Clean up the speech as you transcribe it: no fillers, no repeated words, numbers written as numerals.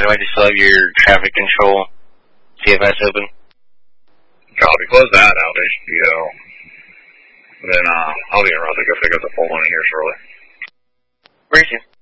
anyway? Do you still have your traffic control CFS open? Copy. Close that out, HBO. Then I'll be in Rutherford if I get the full one in here shortly. Appreciate it.